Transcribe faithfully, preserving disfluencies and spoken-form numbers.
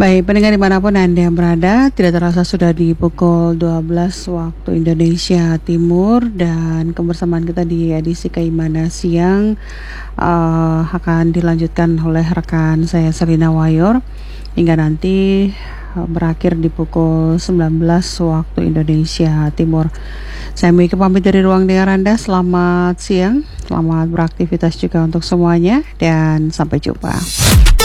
Baik, pendengar dimanapun Anda berada, tidak terasa sudah di pukul dua belas waktu Indonesia Timur, dan kebersamaan kita di edisi Kaimana Siang uh, akan dilanjutkan oleh rekan saya Selina Wayor hingga nanti uh, berakhir di pukul sembilan belas waktu Indonesia Timur. Saya Mika pamit dari ruang dengar Anda. Selamat siang, selamat beraktivitas juga untuk semuanya, dan sampai jumpa.